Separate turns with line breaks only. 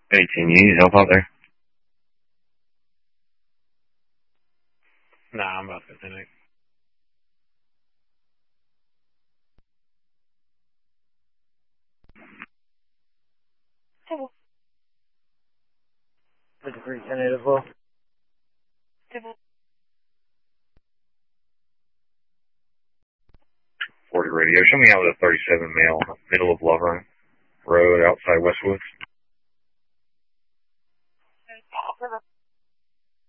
Hey, team, you need help out there?
Nah, I'm about to finish.
Table.
5310 as well.
Table.
40 radio. Show me out with a 37 male in the middle of Lovern Road outside Westwood.
River.